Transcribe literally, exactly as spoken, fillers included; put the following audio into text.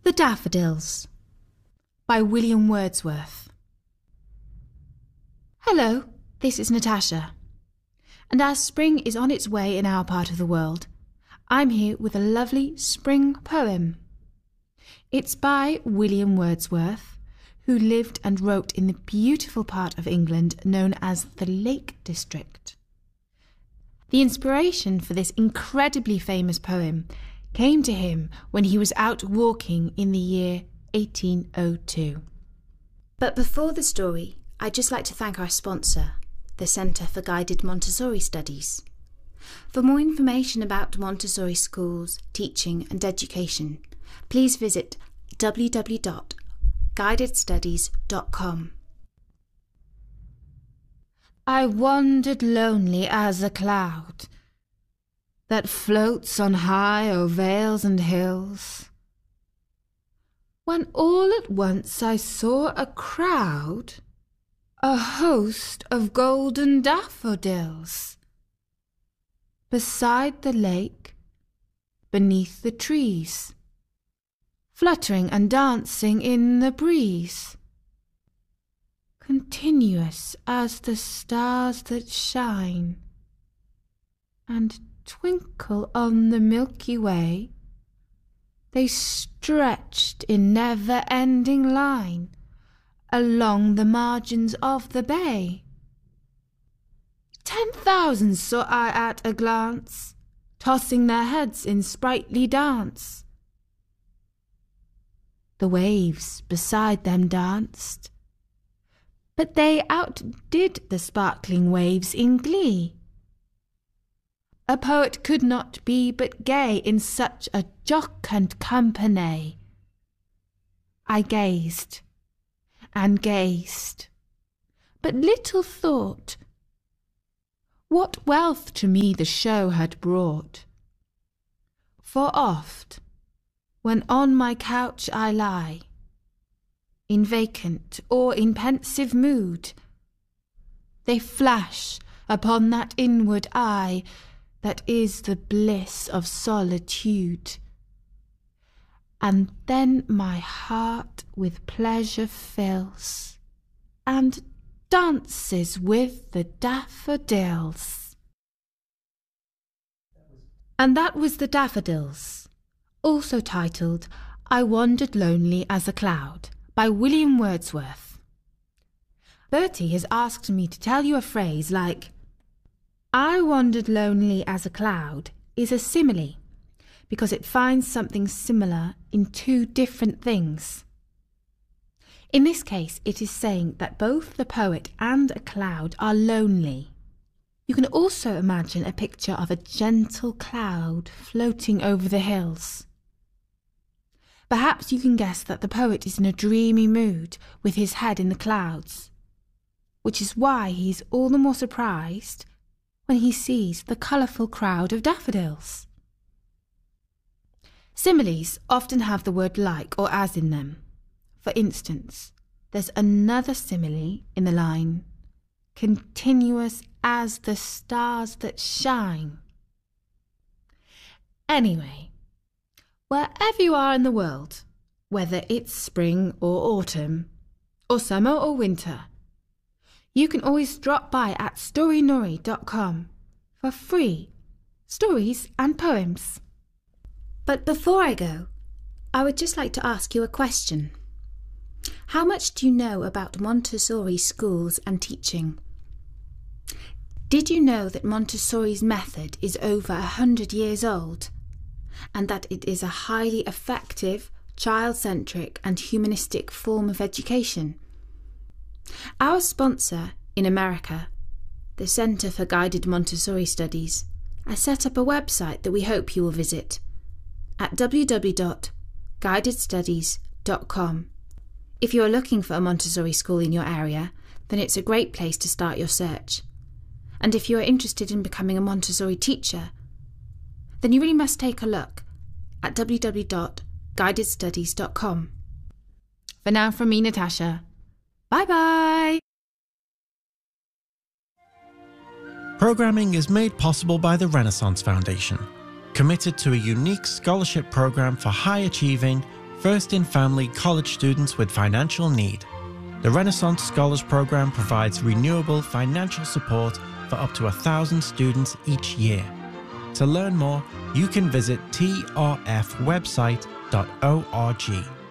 The Daffodils by William Wordsworth. Hello, this is Natasha. And as spring is on its way in our part of the world, I'm here with a lovely spring poem. It's by William Wordsworth, who lived and wrote in the beautiful part of England known as the Lake District. The inspiration for this incredibly famous poem came to him when he was out walking in the year eighteen oh two. But before the story, I'd just like to thank our sponsor, the Centre for Guided Montessori Studies. For more information about Montessori schools, teaching and education, please visit w w w dot guided studies dot com. I wandered lonely as a cloud that floats on high o'er vales and hills, when all at once I saw a crowd, a host of golden daffodils, beside the lake, beneath the trees, fluttering and dancing in the breeze, continuous as the stars that shine and twinkle on the Milky Way. They stretched in never-ending line along the margins of the bay. Ten thousand saw I at a glance, tossing their heads in sprightly dance. The waves beside them danced, but they outdid the sparkling waves in glee. A poet could not be but gay in such a jocund company. I gazed and gazed, but little thought what wealth to me the show had brought. For oft, when on my couch I lie, in vacant or in pensive mood, they flash upon that inward eye that is the bliss of solitude. And then my heart with pleasure fills, and dances with the daffodils. And that was The Daffodils, also titled I Wandered Lonely as a Cloud, by William Wordsworth. Bertie has asked me to tell you a phrase like, I wandered lonely as a cloud is a simile, because it finds something similar in two different things. In this case, it is saying that both the poet and a cloud are lonely. You can also imagine a picture of a gentle cloud floating over the hills. Perhaps you can guess that the poet is in a dreamy mood with his head in the clouds, which is why he is all the more surprised when he sees the colourful crowd of daffodils. Similes often have the word like or as in them. For instance, there's another simile in the line, continuous as the stars that shine. Anyway, wherever you are in the world, whether it's spring or autumn, or summer or winter, you can always drop by at storynori dot com for free stories and poems. But before I go, I would just like to ask you a question. How much do you know about Montessori schools and teaching? Did you know that Montessori's method is over a hundred years old, and that it is a highly effective, child-centric and humanistic form of education? Our sponsor in America, the Centre for Guided Montessori Studies, has set up a website that we hope you will visit at w w w dot guided studies dot com. If you are looking for a Montessori school in your area, then it's a great place to start your search. And if you are interested in becoming a Montessori teacher, then you really must take a look at w w w dot guided studies dot com. For now, from me, Natasha. Bye-bye! Programming is made possible by the Renaissance Foundation, committed to a unique scholarship program for high-achieving, first in family college students with financial need. The Renaissance Scholars Program provides renewable financial support for up to a thousand students each year. To learn more, you can visit t r f website dot org.